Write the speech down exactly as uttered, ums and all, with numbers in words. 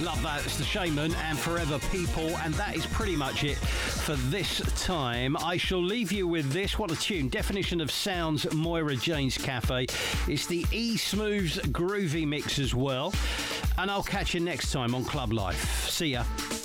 Love that. It's the Shaman and Forever People, and that is pretty much it for this time. I shall leave you with this. What a tune. Definition of Sounds, Moira Jane's Cafe. It's the E-Smooths Groovy mix as well. And I'll catch you next time on Club Life. See ya.